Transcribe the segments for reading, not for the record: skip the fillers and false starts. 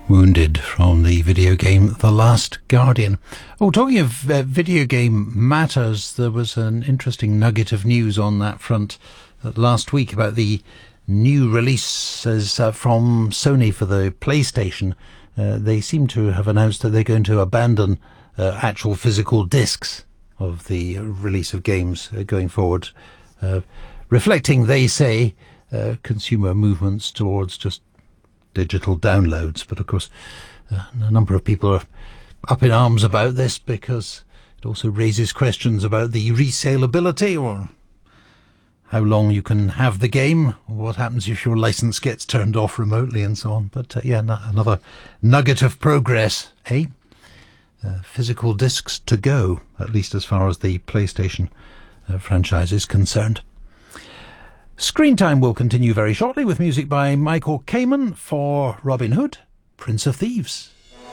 Wounded from the video game The Last Guardian. Oh, talking of video game matters, there was an interesting nugget of news on that front last week about the new releases from Sony for the PlayStation. They seem to have announced that they're going to abandon actual physical discs of the release of games going forward, reflecting, they say, consumer movements towards just digital downloads. But of course, a number of people are up in arms about this because it also raises questions about the resaleability, or how long you can have the game, or what happens if your license gets turned off remotely and so on. But another nugget of progress, eh? Physical discs to go, at least as far as the PlayStation franchise is concerned. Screen Time will continue very shortly with music by Michael Kamen for Robin Hood, Prince of Thieves.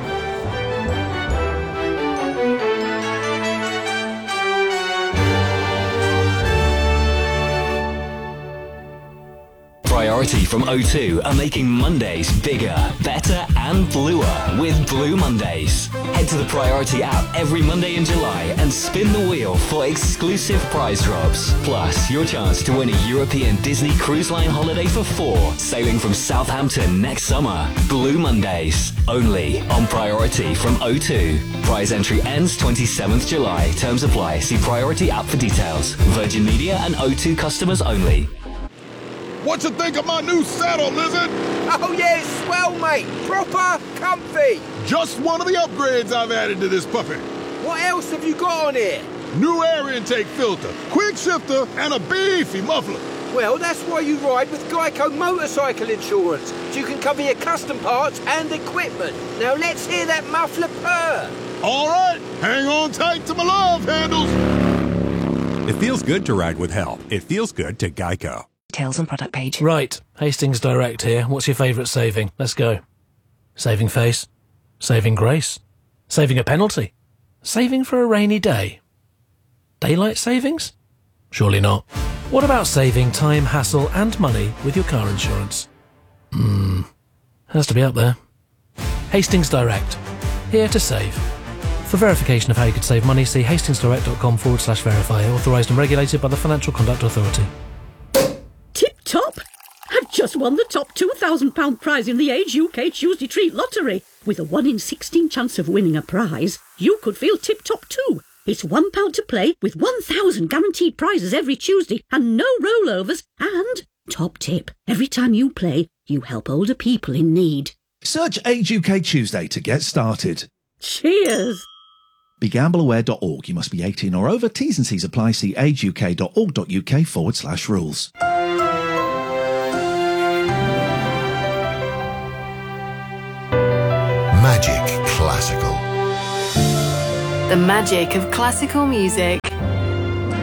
Priority from O2 are making Mondays bigger, better and bluer with Blue Mondays. Head to the Priority app every Monday in July and spin the wheel for exclusive prize drops. Plus, your chance to win a European Disney Cruise Line holiday for 4, sailing from Southampton next summer. Blue Mondays, only on Priority from O2. Prize entry ends 27th July. Terms apply. See Priority app for details. Virgin Media and O2 customers only. What you think of my new saddle, Lizard? Oh yeah, it's swell, mate. Proper comfy. Just one of the upgrades I've added to this puppy. What else have you got on here? New air intake filter, quick shifter, and a beefy muffler. Well, that's why you ride with Geico Motorcycle Insurance, so you can cover your custom parts and equipment. Now let's hear that muffler purr. All right, hang on tight to my love handles. It feels good to ride with help. It feels good to Geico. Details on product page. Right, Hastings Direct here. What's your favourite saving? Let's go. Saving face? Saving grace? Saving a penalty? Saving for a rainy day? Daylight savings? Surely not. What about saving time, hassle and money with your car insurance? Has to be up there. Hastings Direct. Here to save. For verification of how you could save money, see hastingsdirect.com/verify. Authorised and regulated by the Financial Conduct Authority. Tip top! I've just won the top £2,000 prize in the Age UK Tuesday Treat Lottery. With a 1 in 16 chance of winning a prize, you could feel tip top too. It's £1 to play with 1,000 guaranteed prizes every Tuesday and no rollovers. And, top tip, every time you play, you help older people in need. Search Age UK Tuesday to get started. Cheers! BeGambleAware.org. You must be 18 or over. T's and C's apply. See ageuk.org.uk/rules. Magic Classical. The magic of classical music.